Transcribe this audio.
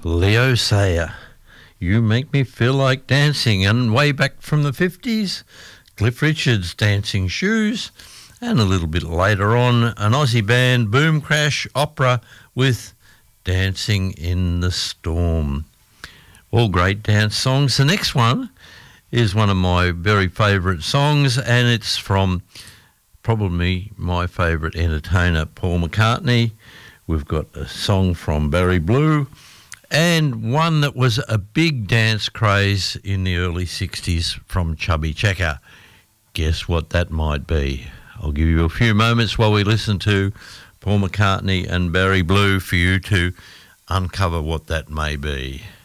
Leo Sayer, You Make Me Feel Like Dancing. And way back from the 50s, Cliff Richard's Dancing Shoes. And a little bit later on, an Aussie band, Boom Crash Opera, with Dancing in the Storm. All great dance songs. The next one is one of my very favourite songs, and it's from probably my favourite entertainer, Paul McCartney. We've got a song from Barry Blue, and one that was a big dance craze in the early 60s from Chubby Checker. Guess what that might be? I'll give you a few moments while we listen to Paul McCartney and Barry Blue for you to uncover what that may be.